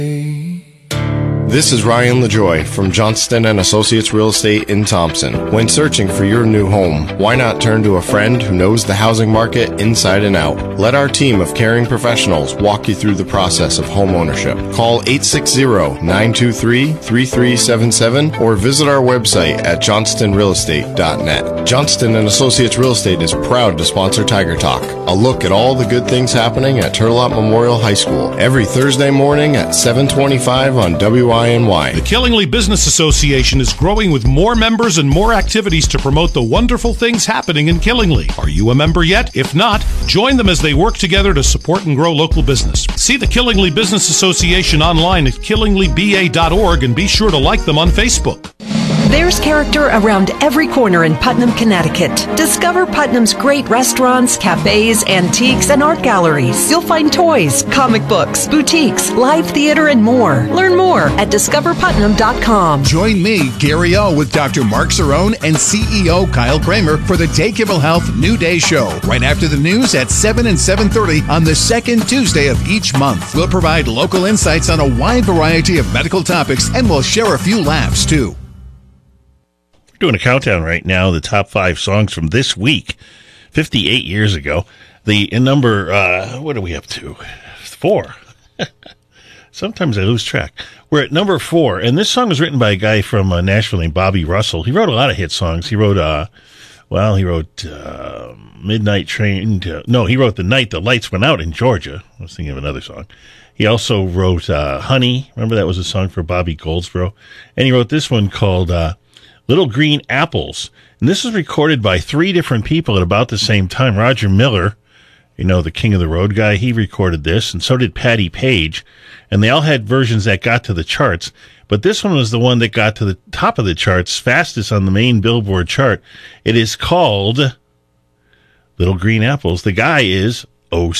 This is Ryan LaJoy from Johnston & Associates Real Estate in Thompson. When searching for your new home, why not turn to a friend who knows the housing market inside and out? Let our team of caring professionals walk you through the process of home ownership. Call 860-923-3377 or visit our website at johnstonrealestate.net. Johnston & Associates Real Estate is proud to sponsor Tiger Talk, a look at all the good things happening at Turlock Memorial High School, every Thursday morning at 7:25 on WINY. The Killingly Business Association is growing with more members and more activities to promote the wonderful things happening in Killingly. Are you a member yet? If not, join them as they work together to support and grow local business. See the Killingly Business Association online at killinglyba.org and be sure to like them on Facebook. There's character around every corner in Putnam, Connecticut. Discover Putnam's great restaurants, cafes, antiques, and art galleries. You'll find toys, comic books, boutiques, live theater, and more. Learn more at discoverputnam.com. Join me, Gary O, with Dr. Mark Cerrone and CEO Kyle Kramer for the Take Kibble Health New Day Show, right after the news at 7 and 7:30 on the second Tuesday of each month. We'll provide local insights on a wide variety of medical topics, and we'll share a few laughs, too. Doing a countdown right now, the top 5 songs from this week, 58 years ago. The number, what are we up to? 4. Sometimes I lose track. We're at number 4, and this song was written by a guy from Nashville named Bobby Russell. He wrote a lot of hit songs. He wrote, Midnight Train. He wrote The Night the Lights Went Out in Georgia. I was thinking of another song. He also wrote Honey. Remember that was a song for Bobby Goldsboro? And he wrote this one called Little Green Apples. And this was recorded by 3 different people at about the same time. Roger Miller, the King of the Road guy, he recorded this, and so did Patty Page. And they all had versions that got to the charts. But this one was the one that got to the top of the charts, fastest on the main Billboard chart. It is called Little Green Apples. The guy is Oh